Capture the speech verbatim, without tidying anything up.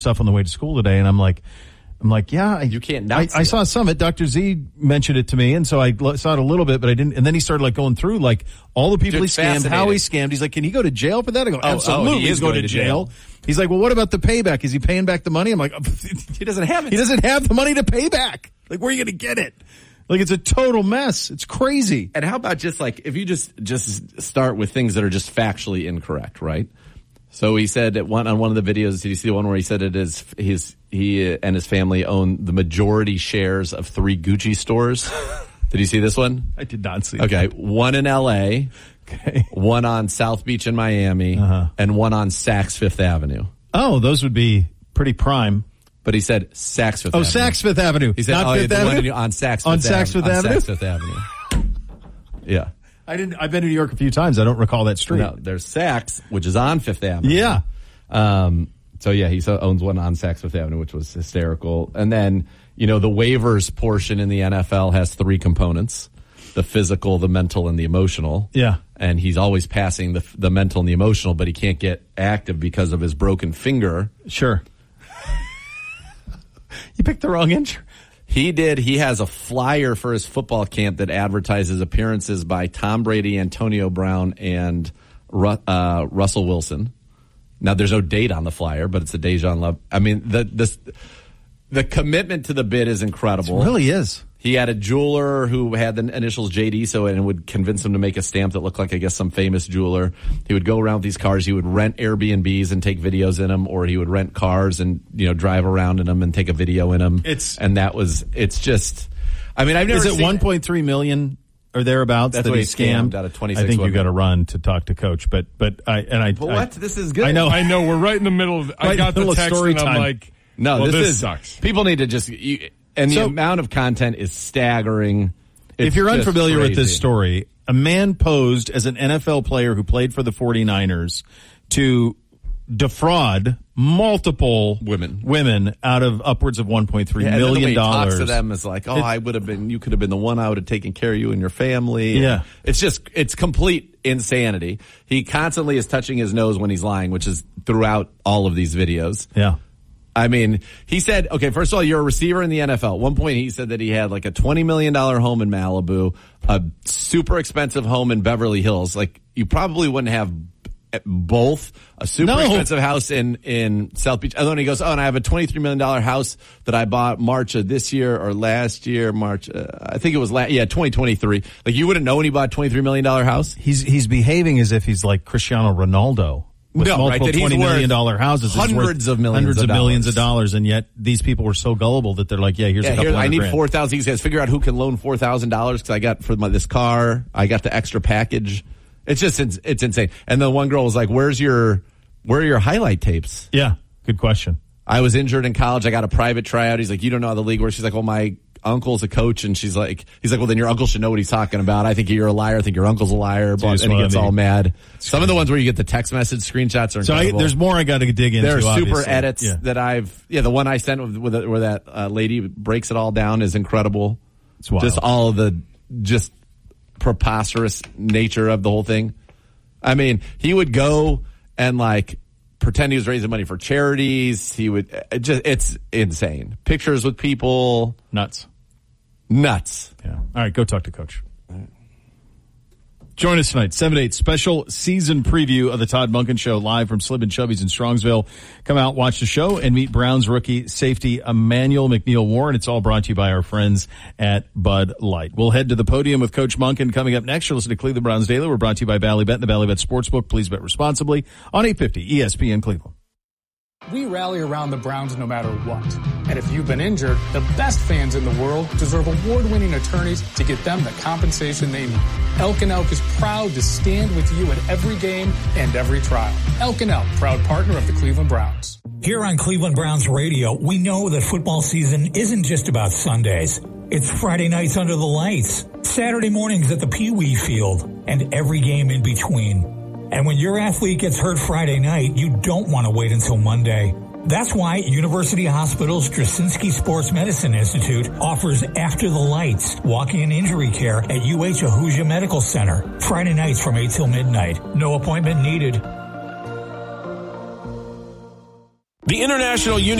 stuff on the way to school today, and I'm like, I'm like, yeah, I, you can't not I, see I it. saw some of it. Doctor Z mentioned it to me, and so I lo- saw it a little bit, but I didn't. And then he started like going through like all the people Dude, he scammed, how he fascinating. scammed. He's like, can he go to jail for that? I go, Oh, absolutely, oh, he he's is going, going to to jail. jail. He's like, well, what about the payback? Is he paying back the money? I'm like, He doesn't have it. he doesn't have the money to pay back. Like, where are you going to get it? Like, it's a total mess. It's crazy. And how about just like, if you just, just start with things that are just factually incorrect, right? So he said at one, on one of the videos, did you see the one where he said it is his, he and his family own the majority shares of three Gucci stores? Did you see this one? I did not see Okay. that. One in L A, Okay. one on South Beach in Miami, Uh-huh. and one on Saks Fifth Avenue. Oh, those would be pretty prime. But he said Saks Fifth Oh, Avenue. Saks Fifth Avenue. He said, not oh, Fifth yeah, the one Avenue? in- on Saks Fifth On Avenue. Saks Fifth on Avenue? Saks Fifth Avenue. Yeah. I didn't. I've been to New York a few times. I don't recall that street. No, there's Saks, which is on Fifth Avenue. Yeah. Um, so yeah, he so owns one on Saks Fifth Avenue, which was hysterical. And then, you know, the waivers portion in the N F L has three components: the physical, the mental, and the emotional. Yeah. And he's always passing the the mental and the emotional, but he can't get active because of his broken finger. Sure. You picked the wrong injury. He did. He has a flyer for his football camp that advertises appearances by Tom Brady, Antonio Brown, and Ru- uh, Russell Wilson. Now, there's no date on the flyer, but it's a Dejan Love. I mean, the the the commitment to the bid is incredible. It really is. He had a jeweler who had the initials J D, so and would convince him to make a stamp that looked like, I guess, some famous jeweler. He would go around with these cars. He would rent Airbnbs and take videos in them, or he would rent cars and, you know, drive around in them and take a video in them. It's- and that was, it's just, I mean, I've never Is it seen one point three million or thereabouts That's that what he he scammed scammed? out of twenty-six I think you women. got to run to talk to Coach, but but I and I. But I- what? This is good. I know. I know, we're right in the middle of, I Right got in the middle the of text story and I'm time. like, No, well, this, this is, sucks. People need to just, you, and the So- amount of content is staggering. It's if you're just unfamiliar with this crazy. story, a man posed as an N F L player who played for the forty-niners to defraud multiple Women. women out of upwards of one point three Yeah, and then the way million he dollars. talks to them is like, oh, It- I would have been, you could have been the one I would have taken care of you and your family. And Yeah. it's just, it's complete insanity. He constantly is touching his nose when he's lying, which is throughout all of these videos. Yeah. I mean, he said, okay, first of all, you're a receiver in the N F L. At one point, he said that he had like a twenty million dollars home in Malibu, a super expensive home in Beverly Hills. Like, you probably wouldn't have both. A super No. expensive house in, in South Beach. And then he goes, oh, and I have a twenty-three million dollars house that I bought March of this year or last year, March, uh, I think it was last, yeah, twenty twenty-three. Like, you wouldn't know when he bought a twenty-three million dollars house. He's he's behaving as if he's like Cristiano Ronaldo with No, right, multiple that he's twenty million dollar worth houses. It's worth hundreds of millions hundreds of of millions dollars. of dollars, and yet these people were so gullible that they're like, yeah, here's Yeah, a couple here, I hundred need grand. four thousand. He says, figure out who can loan four thousand dollars because I got for my, this car. I got the extra package. It's just, it's, it's insane. And the one girl was like, where's your, where are your highlight tapes? Yeah, good question. I was injured in college. I got a private tryout. He's like, you don't know how the league works. She's like, well, my uncle's a coach. And she's like, he's like, well, then your uncle should know what he's talking about. I think you're a liar. I think your uncle's a liar. So you But, just and he wanna gets be- all mad. Some of the ones where you get the text message screenshots are So I, incredible. there's more I got to dig into. There are super obviously. edits Yeah. that I've, yeah, the one I sent with, with where that uh, lady breaks it all down is incredible. It's wild. Just all of the just preposterous nature of the whole thing. I mean, he would go and like pretend he was raising money for charities. He would it just, it's insane. Pictures with people. Nuts. Nuts. Yeah. All right, go talk to Coach. Join us tonight, seven to eight, special season preview of the Todd Monken Show live from Slib and Chubby's in Strongsville. Come out, watch the show, and meet Browns rookie safety Emmanuel McNeil Warren. It's all brought to you by our friends at Bud Light. We'll head to the podium with Coach Monken coming up next. You'll listen to Cleveland Browns Daily. We're brought to you by Ballybet and the Ballybet Sportsbook. Please bet responsibly on eight fifty E S P N Cleveland. We rally around the Browns no matter what. And if you've been injured, the best fans in the world deserve award-winning attorneys to get them the compensation they need. Elk and Elk is proud to stand with you at every game and every trial. Elk and Elk, proud partner of the Cleveland Browns. Here on Cleveland Browns Radio, we know that football season isn't just about Sundays. It's Friday nights under the lights, Saturday mornings at the Pee Wee Field, and every game in between. And when your athlete gets hurt Friday night, you don't want to wait until Monday. That's why University Hospital's Straczynski Sports Medicine Institute offers After the Lights, walk-in injury care at U H Ahuja Medical Center. Friday nights from eight till midnight. No appointment needed. The International Union